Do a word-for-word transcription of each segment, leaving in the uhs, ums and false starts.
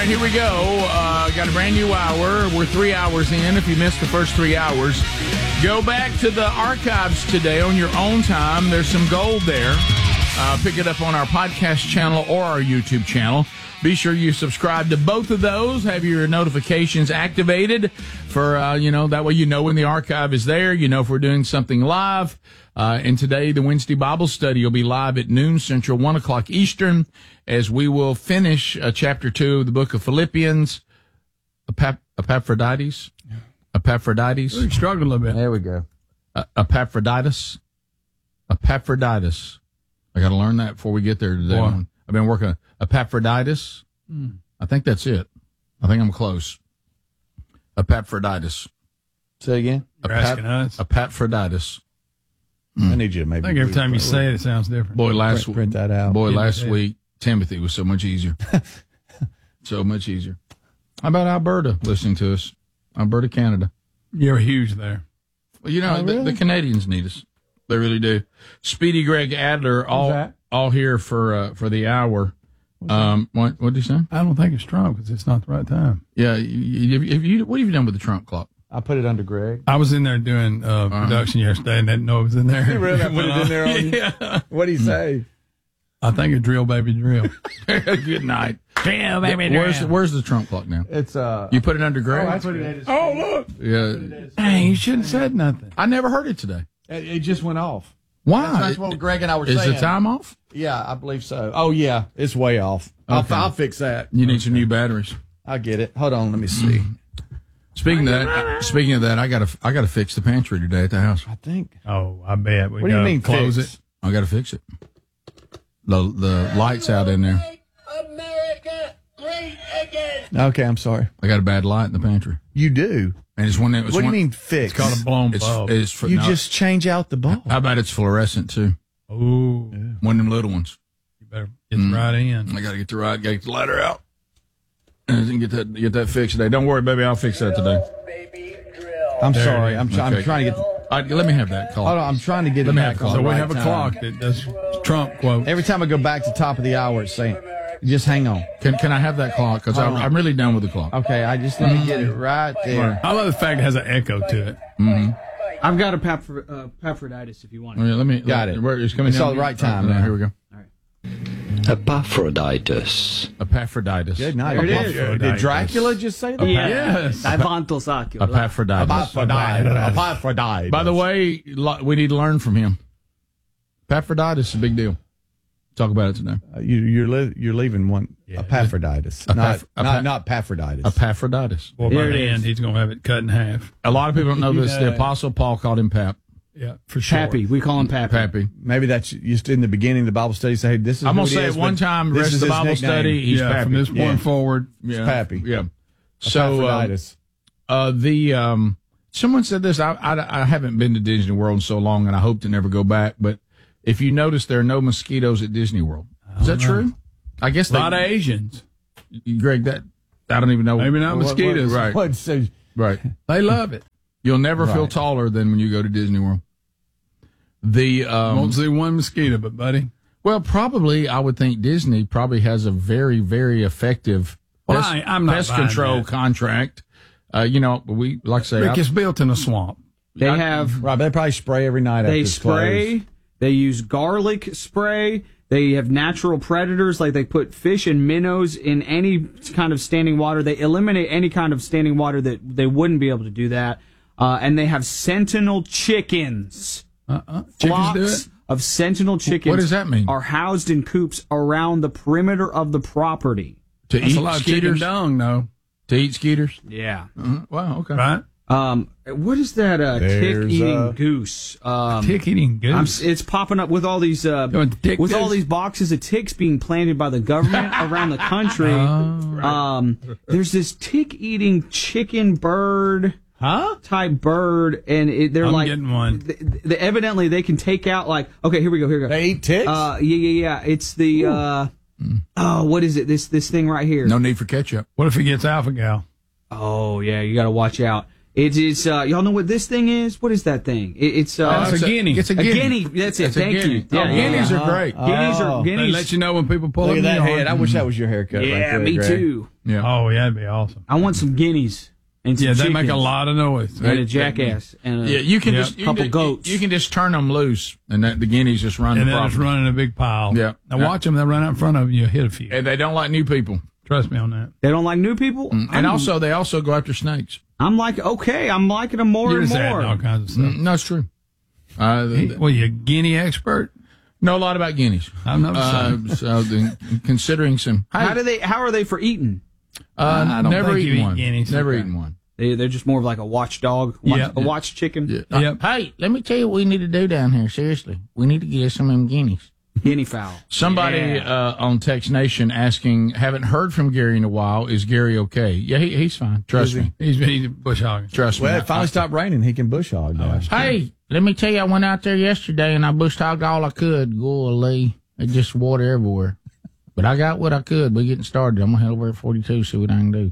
right, here we go. Uh, got a brand new hour. We're three hours in. If you missed the first three hours, go back to the archives today on your own time. There's some gold there. Uh, pick it up on our podcast channel or our YouTube channel. Be sure you subscribe to both of those. Have your notifications activated for, uh, you know, that way you know when the archive is there. You know if we're doing something live. Uh, and today, the Wednesday Bible study will be live at noon Central, one o'clock Eastern, as we will finish uh, chapter two of the book of Philippians. Epap- Epaphroditus? Epaphroditus? We struggled a little bit. There we go. Uh, Epaphroditus? Epaphroditus. I got to learn that before we get there today. Boy. I've been working on Epaphroditus. Mm. I think that's it. I think I'm close. Epaphroditus. Say again? You're Epap- asking us. Epaphroditus. Mm. I need you to maybe. I think every time you say it, it sounds different. Boy, last print, print that out. Boy, Yeah, last yeah. week Timothy was so much easier. So much easier. How about Alberta listening to us? Alberta, Canada. You're huge there. Well, you know, Oh, the, really? the Canadians need us. They really do. Speedy Greg Adler, all that? all here for uh, for the hour. Um, what what did you say? I don't think it's Trump because it's not the right time. Yeah, you, you, have you, what have you done with the Trump clock? I put it under Greg. I was in there doing uh, production yesterday and didn't know it was in there. You really put it in there on you? Yeah. What do you say? I think it's drill, baby, drill. Good night. Drill, baby, Where's drill. where's the Trump clock now? It's uh. You put it under Greg? Oh, I put it. Oh, look. Yeah, Dang, you shouldn't have said nothing. I never heard it today. It, it just went off. Why? That's what Greg and I were Is saying. the time off? Yeah, I believe so. Oh yeah, it's way off. I'll, Okay. I'll fix that. You need some new batteries. I'll get it. Hold on, let me see. Speaking of that, speaking of that, I gotta I gotta fix the pantry today at the house. I think. Oh, I bet. We What do you gotta mean close fix? it? I gotta fix it. The the lights out in there. America great again. Okay, I'm sorry. I got a bad light in the pantry, You do. and it's one. It was What do you one, mean fix? It's called a blown It's, bulb. it's for, You no, just change out the bulb. How about it's fluorescent too? Ooh, One of them little ones. you better get right in. I gotta get the right, gotta get the ladder out, and get that get that fixed today. Don't worry, baby, I'll fix that today. Baby drill. I'm There sorry. it is. I'm, try- I'm Okay. trying to get. The, All right, let me have that call. hold on, I'm trying to get Let it me back have- on so the We right have a time. clock that does Trump quote. Every time I go back to top of the hour, it's saying, "Just hang on." Can can I have that clock? Because I'm, I'm really done with the clock. Okay, I just let me get it right there. I love the fact it has an echo to it. I've got a paphr- uh, Epaphroditus if you want Oh, it. yeah, let me. Got it. Where, it's coming It's down all the here? right time Oh, now. Here we go. Epaphroditus. Epaphroditus. Good night. There it is. Did Dracula just say that? Yes. Divantos ocula. Epaphroditus. Epaphroditus. Epaphroditus. By the way, lo- we need to learn from him. Epaphroditus is a big deal. Talk about it today. Uh, you, you're li- you're leaving one Epaphroditus, Epaph- not Epaph- not not Epaphroditus. Epaphroditus. Well, by Here it the end, is. he's going to have it cut in half. A lot of people don't know this. The Yeah. Apostle Paul called him Pap. Yeah, for sure. Pappy. We call him Pappy. Pappy. Maybe that's just in the beginning of the Bible study. Say, hey, this is. I'm who going to he say is, it one but time. The this rest is of the his Bible nickname. study, he's yeah, Pappy. from this point Yeah. forward. Yeah. Pappy. Yeah. So, uh, Epaphroditus. uh, the, um, someone said this. I, I, I haven't been to Disney World in so long, and I hope to never go back. But if you notice, there are no mosquitoes at Disney World. Is that true? I guess A they, lot of Asians. Greg, that, I don't even know. Maybe not What- mosquitoes. what- right. what- so- Right. They love it. You'll never feel Right. taller than when you go to Disney World. The, um, Won't see one mosquito, but buddy. well, probably, I would think Disney probably has a very, very effective Well, pest, I- I'm not pest buying control that. contract. Uh, you know, we, like I say, Rick I- is built in a swamp. They I- have. Right, they probably spray every night. after They it's spray. closed. They use garlic spray. They have natural predators, like they put fish and minnows in any kind of standing water. They eliminate any kind of standing water that they wouldn't be able to do that. Uh, and they have sentinel chickens. Uh-uh. Chickens do Flocks it. of sentinel chickens. What does that mean? Are housed in coops around the perimeter of the property. to That's eat a lot of chicken skeeters. dung, though. To eat skeeters. Yeah. Uh-huh. Wow. Okay. Right? Um, what is that? Uh, There's, tick-eating uh, goose. Um, Tick eating I'm, goose. s- it's popping up with all these uh, You want the tick with all goose? these boxes of ticks being planted by the government around the country. Um, there's this tick-eating chicken bird Huh? type bird, and it, they're I'm like, getting one. th- th- evidently they can take out like, okay, here we go, here we go. They eat ticks. Uh, yeah, yeah, yeah. It's the uh, oh, what is it? This this thing right here. No need for ketchup. What if he gets alpha gal? Oh yeah, you got to watch out. It is. Uh, y'all know what this thing is? What is that thing? It, it's. Uh, Oh, it's a guinea. It's a a guinea. guinea. That's it. It's a Thank guinea. you. Oh, Yeah, yeah, guineas yeah. are great. Guineas Oh. are They guineas. let you know when people pull Look up at in that the yard. head. I wish that was your haircut. right yeah, there, me Greg. too. Yeah. Oh, yeah, that'd be awesome. I want some guineas and some Yeah, they make a chickens lot of noise. and a jackass and a Yeah, you can Yeah. just you couple can, goats. You can just turn them loose, and that the guineas just run And the then it's property. running a big pile. Yeah. Now watch them. They run out in front of you. You hit a few. And they don't like new people. Trust me on that. They don't like new people. And I'm, also, they also go after snakes. I'm like, okay, I'm liking them more You're and just adding all more. kinds of stuff. Mm, No, it's true. Uh, the- the- Well, you a guinea expert? know a lot about guineas. I'm not Uh, saying. so the, considering some, How do they? How are they for eating? uh, I don't never think you eaten eat one. guineas. Never Okay. eaten one. They they're just more of like a watchdog, watch, Yeah. a watch chicken, Uh, Yep. Hey, let me tell you what we need to do down here. Seriously, we need to get some of them guineas. guinea fowl. Somebody Yeah. uh, on Text Nation asking, haven't heard from Gary in a while. Is Gary okay? Yeah, he, he's fine. Trust me. He's been eating bush hogging. Trust Well, me. it finally stopped raining. He can bush hog now. Hey, let me tell you, I went out there yesterday and I bush hogged all I could. Golly, it just water everywhere. But I got what I could. We're getting started. I'm gonna head over at forty-two, see what I can do.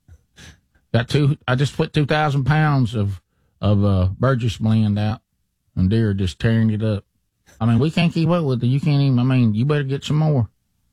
Got two. I just put two thousand pounds of of uh, Burgess blend out, and deer just tearing it up. I mean, we can't keep up with it. You can't even. I mean, you better get some more.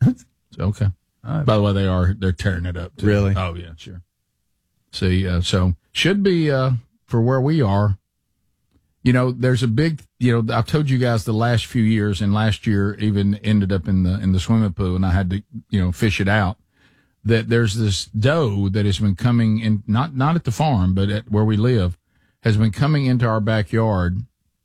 So, okay. All right. By the way, they are they're tearing it up too. Really? Oh yeah, sure. See, uh, so should be uh, for where we are. You know, there's a big. You know, I've told you guys the last few years, and last year even ended up in the in the swimming pool, and I had to you know fish it out. That there's this doe that has been coming in, not not at the farm, but at where we live, has been coming into our backyard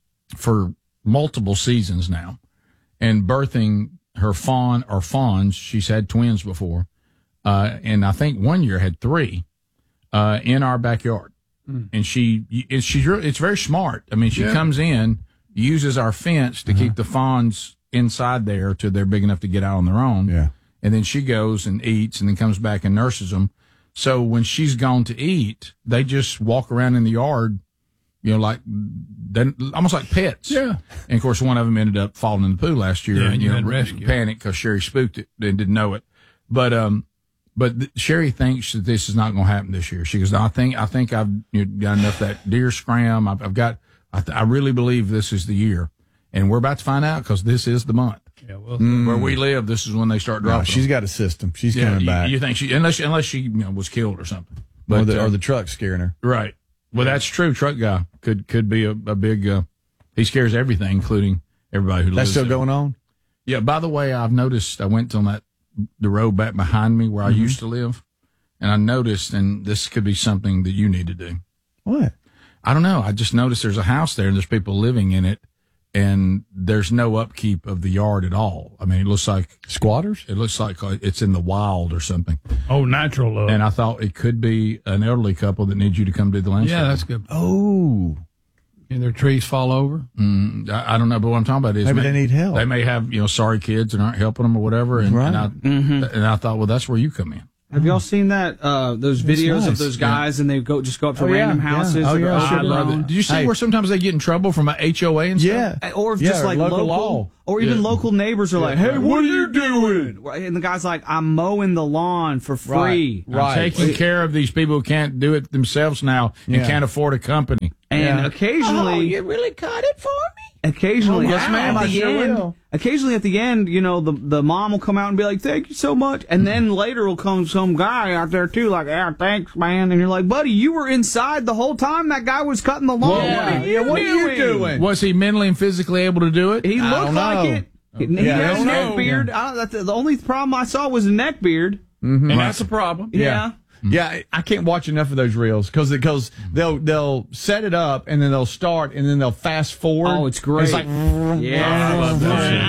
for multiple seasons now, and birthing her fawn or fawns. She's had twins before, uh, and I think one year had three uh, in our backyard. Mm. And she, it's, she's re- it's very smart. I mean, she Yeah. comes in, uses our fence to uh-huh. keep the fawns inside there till they're big enough to get out on their own. Yeah. And then she goes and eats and then comes back and nurses them. So when she's gone to eat, they just walk around in the yard, you know, like, then almost like pets. Yeah. And of course, one of them ended up falling in the pool last year Yeah, and, you you had know, rescue. panicked because Sherry spooked it and didn't know it. But, um, but th- Sherry thinks that this is not going to happen this year. She goes, no, I think, I think I've you know, got enough that deer scram. I've, I've got, I, th- I really believe this is the year. And we're about to find out because this is the month. Yeah, well, Mm. Where we live, this is when they start No, dropping. she's them. got a system. She's Yeah, coming you, back. you think she, unless, unless she you know, was killed or something. But, or, the, uh, or the truck scaring her. right. Well, that's true. Truck guy could, could be a, a big, uh, he scares everything, including everybody who lives That's still there. going on? Yeah. By the way, I've noticed, I went on that, the road back behind me where I Mm-hmm. used to live, and I noticed, and this could be something that you need to do. What? I don't know. I just noticed there's a house there and there's people living in it, and there's no upkeep of the yard at all. I mean, it looks like Squatters? it looks like it's in the wild or something. oh, natural love. And I thought it could be an elderly couple that needs you to come do the landscape. yeah, that's good. Oh. And their trees fall over. Mm, I, I don't know, but what I'm talking about is Maybe may- they need help. They may have you know sorry kids and aren't helping them or whatever. And, Right. and, I, and I thought, well, that's where you come in. Have y'all seen that? Uh, those videos nice. of those guys and they go just go up to Oh, yeah, random yeah. houses. Oh, that are yeah, I sure overgrown. love it. Did you see Hey. where sometimes they get in trouble from an H O A and stuff? Yeah. Or Yeah, just or like local local, law. or even Yeah. local neighbors are like, "Hey, what are you doing?" And the guy's like, "I'm mowing the lawn for free." Right. I'm taking care of these people who can't do it themselves now and Yeah. can't afford a company. And Yeah. occasionally, really cut it for me? occasionally, Oh, yes, ma'am, at I the sure end, will. occasionally at the end, you know, the the mom will come out and be like, "Thank you so much," and then later will come some guy out there too, like, "Yeah, thanks, man," and you're like, "Buddy, you were inside the whole time that guy was cutting the lawn. Yeah. What are you Yeah, what are you doing?" doing? Was he mentally and physically able to do it? He I looked don't like know. it. He, he Yeah, I has a don't neck know. beard. I don't, that's the, the only problem I saw was a neck beard. And that's a problem. Yeah. Yeah, I- I can't watch enough of those reels because because they'll they'll set it up and then they'll start and then they'll fast forward. Oh, it's great. It's like Yeah. I love that shit.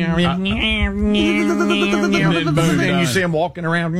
and you see them walking around.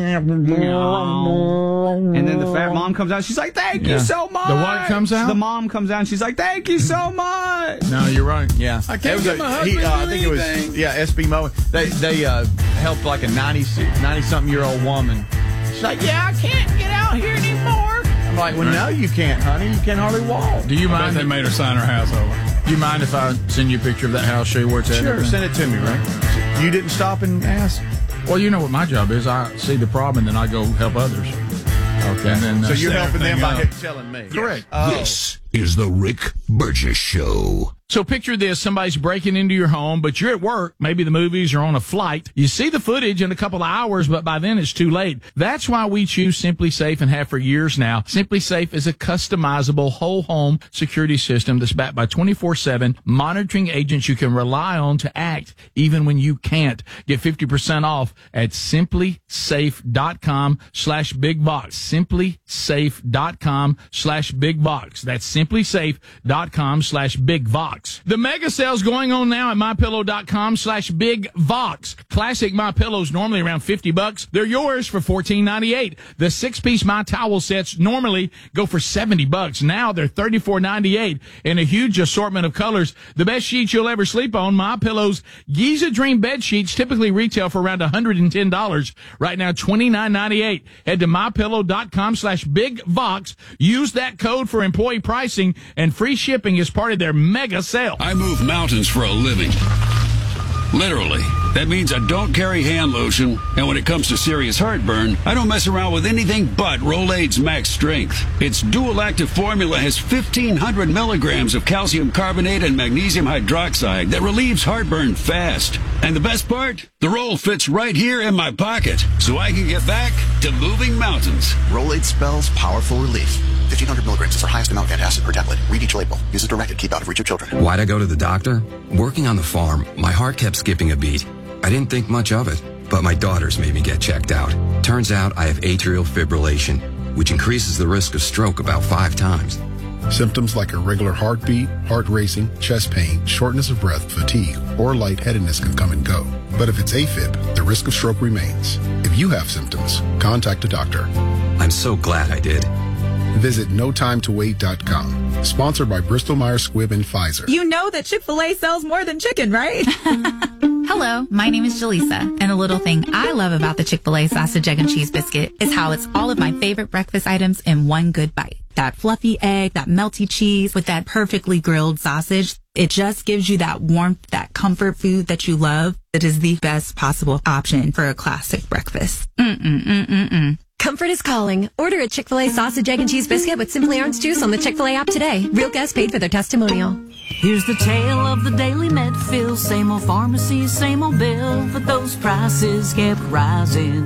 And then the fat mom comes out. She's like, "Thank you Yeah. so much." The what comes out? The mom comes out. And she's like, "Thank you so much." No, you're right. Yeah, I can't It was get a- my he, husband uh, to I do think it was anything. yeah S B Mo. They they uh, helped like a ninety something year old woman. She's like, yeah, I can't get out here anymore. I'm like, well, no, you can't, honey. You can hardly walk. Do you I bet mind? they made her sign her house over. Do you mind if I send you a picture of that house, show you where it's at? and Sure, everything? send it to me, right? You didn't stop and ask. Well, you know what my job is. I see the problem and then I go help others. Okay. And then, uh, so you're set helping them everything by up. telling me. Correct. Oh. This is the Rick Burgess Show. So picture this, somebody's breaking into your home, but you're at work, maybe the movies or on a flight. You see the footage in a couple of hours, but by then it's too late. That's why we choose Simply Safe and have for years now. Simply Safe is a customizable whole home security system that's backed by twenty-four seven monitoring agents you can rely on to act even when you can't. Get fifty percent off at simplysafe.com slash big box. simplysafe.com slash big box. That's simplysafe.com slash big box. The mega sale's going on now at mypillow.com slash big vox. Classic My Pillows normally around fifty bucks. They're yours for fourteen ninety-eight. The six-piece My Towel sets normally go for seventy bucks. Now they're thirty-four ninety-eight in a huge assortment of colors. The best sheets you'll ever sleep on. My Pillow's Giza Dream bed sheets typically retail for around one hundred ten dollars. Right now twenty-nine ninety-eight. Head to mypillow.com slash big vox. Use that code for employee pricing and free shipping as part of their mega sale. I move mountains for a living. Literally. That means I don't carry hand lotion, and when it comes to serious heartburn, I don't mess around with anything but Rolaids Max Strength. Its dual-active formula has fifteen hundred milligrams of calcium carbonate and magnesium hydroxide that relieves heartburn fast. And the best part? The roll fits right here in my pocket, so I can get back to moving mountains. Rolaids spells powerful relief. fifteen hundred milligrams is our highest amount of antacid per tablet. Read each label. Use as directed. Keep out of reach of children. Why'd I go to the doctor? Working on the farm, my heart kept skipping a beat. I didn't think much of it, but my daughters made me get checked out. Turns out I have atrial fibrillation, which increases the risk of stroke about five times. Symptoms like irregular heartbeat, heart racing, chest pain, shortness of breath, fatigue, or lightheadedness can come and go. But if it's AFib, the risk of stroke remains. If you have symptoms, contact a doctor. I'm so glad I did. Visit no time to wait dot com. Sponsored by Bristol Myers Squibb and Pfizer. You know that Chick-fil-A sells more than chicken, right? Hello, my name is Jaleesa, and a little thing I love about the Chick-fil-A sausage, egg, and cheese biscuit is how it's all of my favorite breakfast items in one good bite. That fluffy egg, that melty cheese with that perfectly grilled sausage. It just gives you that warmth, that comfort food that you love. It is the best possible option for a classic breakfast. Mm-mm-mm-mm-mm. Comfort is calling. Order a Chick-fil-A sausage, egg, and cheese biscuit with Simply Orange Juice on the Chick-fil-A app today. Real guests paid for their testimonial. Here's the tale of the daily med fill. Same old pharmacy, same old bill. But those prices kept rising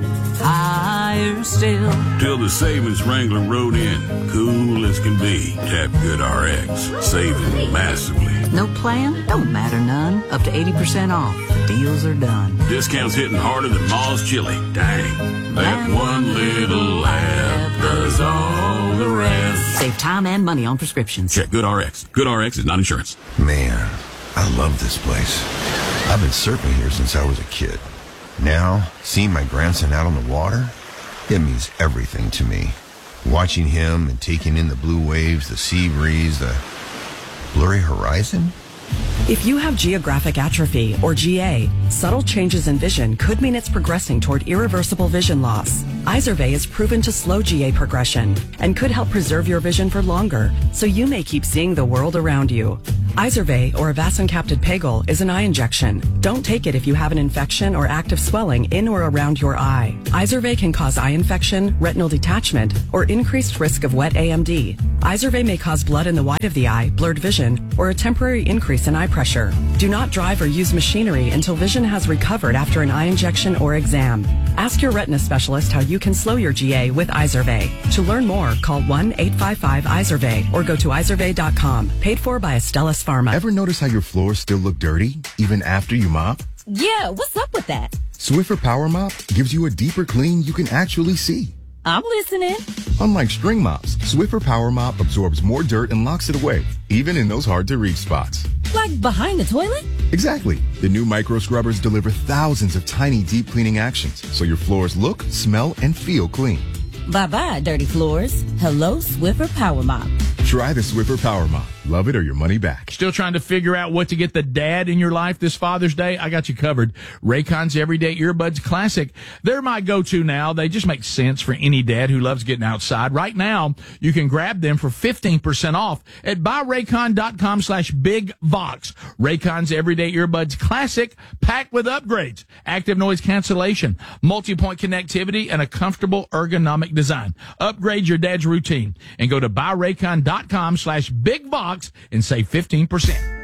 higher still. Till the savings wrangler rode in. Cool as can be. Tap Good R X. Saving massively. No plan? Don't matter none. Up to eighty percent off. Deals are done. Discounts hitting harder than Ma's chili. Dang. That one little laugh does all the rest. Save time and money on prescriptions. Check Good R X. Good R X is not insurance. Man, I love this place. I've been surfing here since I was a kid. Now, seeing my grandson out on the water, it means everything to me. Watching him and taking in the blue waves, the sea breeze, the blurry horizon. If you have geographic atrophy, or G A, subtle changes in vision could mean it's progressing toward irreversible vision loss. Izervay is proven to slow G A progression and could help preserve your vision for longer, so you may keep seeing the world around you. Izervay, or avacincaptad pegol, is an eye injection. Don't take it if you have an infection or active swelling in or around your eye. Izervay can cause eye infection, retinal detachment, or increased risk of wet A M D. Izervay may cause blood in the white of the eye, blurred vision, or a temporary increase in eye pressure. Do not drive or use machinery until vision has recovered after an eye injection or exam. Ask your retina specialist how you can slow your G A with Izervay. To learn more, call one eight five five Izervay or go to izervay dot com. Paid for by Astellas Pharma. Ever notice how your floors still look dirty even after you mop? Yeah, what's up with that? Swiffer Power Mop gives you a deeper clean you can actually see. I'm listening. Unlike string mops, Swiffer Power Mop absorbs more dirt and locks it away, even in those hard-to-reach spots. Like behind the toilet? Exactly. The new micro scrubbers deliver thousands of tiny deep cleaning actions, so your floors look, smell, and feel clean. Bye-bye, dirty floors. Hello, Swiffer Power Mop. Try the Swiffer Power Mop. Love it or your money back. Still trying to figure out what to get the dad in your life this Father's Day? I got you covered. Raycon's Everyday Earbuds Classic. They're my go-to now. They just make sense for any dad who loves getting outside. Right now, you can grab them for fifteen percent off at buyraycon.com slash bigvox. Raycon's Everyday Earbuds Classic, packed with upgrades, active noise cancellation, multi-point connectivity, and a comfortable ergonomic design. Upgrade your dad's routine and go to buyraycon.com slash bigvox and save fifteen percent.